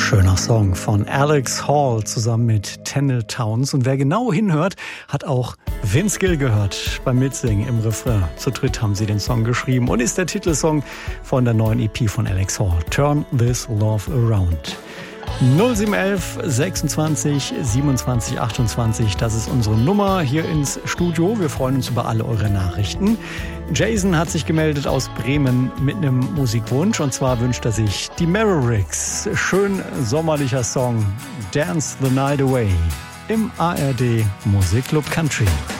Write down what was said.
Schöner Song von Alex Hall zusammen mit Tennille Townes. Und wer genau hinhört, hat auch Vince Gill gehört beim Mitsingen im Refrain. Zu dritt haben sie den Song geschrieben und ist der Titelsong von der neuen EP von Alex Hall. Turn This Love Around. 0711 26 27 28, das ist unsere Nummer hier ins Studio. Wir freuen uns über alle eure Nachrichten. Jason hat sich gemeldet aus Bremen mit einem Musikwunsch, und zwar wünscht er sich die Mavericks. Schön sommerlicher Song, Dance the Night Away im ARD Musikclub Country.